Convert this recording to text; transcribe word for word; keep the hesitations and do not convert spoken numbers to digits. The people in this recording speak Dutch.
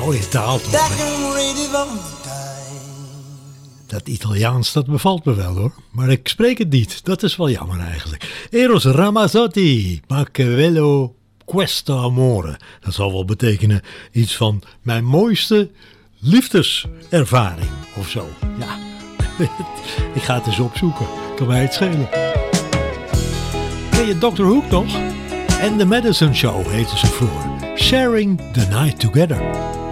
Mooie taal toch? Dat Italiaans, dat bevalt me wel hoor. Maar ik spreek het niet. Dat is wel jammer eigenlijk. Eros Ramazzotti, ma che bello questo amore. Dat zal wel betekenen iets van mijn mooiste liefdeservaring of zo. Ja, ik ga het eens opzoeken. Kan mij het schelen. Ken je dokter Hook nog? En The Madison Show heette ze vroeger. Sharing the Night Together.